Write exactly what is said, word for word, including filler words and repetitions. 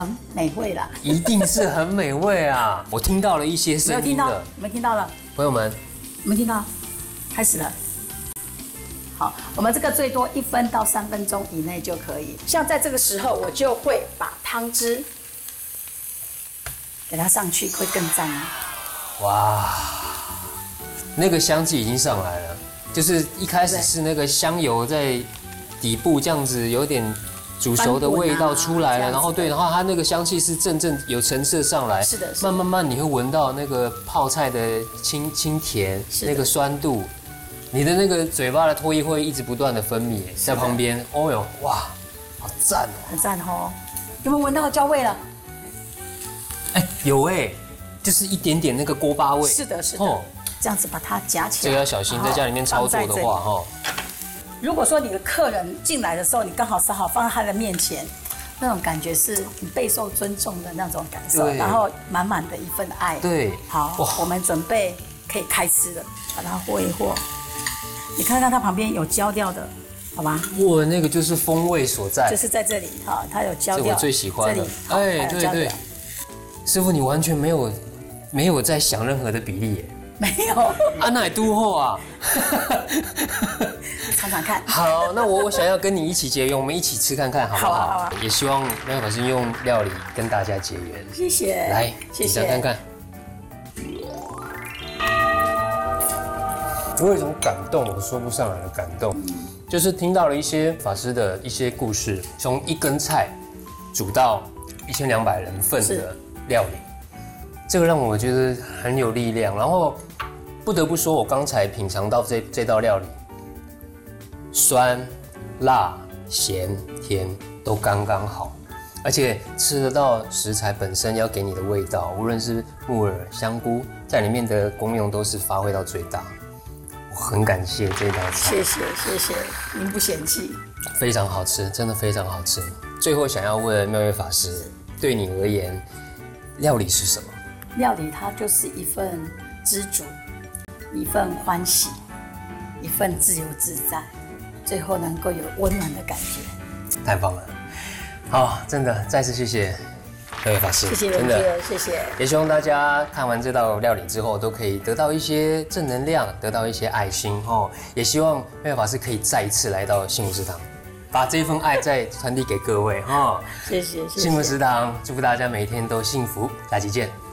很美味啦， 一定是很美味啊！我听到了一些没有声听到音的，？ 没听到了？ 朋友们， 没听到？开始了。好，我们这个最多一分到三分钟以内就可以。像在这个时候，我就会把汤汁给它上去，会更赞啊！ 哇，那个香气已经上来了，就是一开始是那个香油在底部这样子有点煮熟的味道出来了， 啊、 然后对，然后它那个香气是阵阵有层次上来， 是的，是的慢慢慢你会闻到那个泡菜的清清甜，那个酸度，你的那个嘴巴的唾液会一直不断的分泌在旁边，哦哟，哇，好赞哦， 很赞哦！有没有闻到焦味了？ 哎，有哎，就是一点点那个锅巴味， 是的，是的，哦、这样子把它夹起来， 这个要小心，在家里面操作的话哈。 如果说你的客人进来的时候，你刚好正好放在他的面前，那种感觉是你备受尊重的那种感受，然后满满的一份爱。 对， 好，我们准备可以开吃了，把它和一和。你看看它旁边有焦掉的，好吧？ 哇，那个就是风味所在， 就是在这里哈，它有焦掉。 这我最喜欢的。 哎， 对对，师傅你完全没有没有在想任何的比例耶。 没有， 啊，那都后啊， 尝尝看。 好，那我我想要跟你一起结缘，我们一起吃看看，好不好？ 好啊，好啊。 也希望妙妙法师用料理跟大家结缘。 谢谢。 来， 谢谢。 你尝看看。我有一种感动，我说不上来的感动，就是听到了一些法师的一些故事，从一根菜煮到一千两百人份的料理。这个让我觉得很有力量，然后不得不说，我刚才品尝到这这道料理，酸、辣、咸、甜都刚刚好，而且吃得到食材本身要给你的味道，无论是木耳、香菇，在里面的功用都是发挥到最大。我很感谢这道菜， 谢谢谢谢，您不嫌弃， 非常好吃，真的非常好吃。最后想要问妙月法师，对你而言，料理是什么？ 料理它就是一份知足，一份欢喜，一份自由自在，最后能够有温暖的感觉。 太棒了！好，真的再次谢谢各位法师， 谢谢真的谢谢。 也希望大家看完这道料理之后，都可以得到一些正能量，得到一些爱心哦。也希望妙法师可以再一次来到幸福食堂，把这份爱再传递给各位哈。 谢谢谢谢。 幸福食堂，祝福大家每一天都幸福，下期见。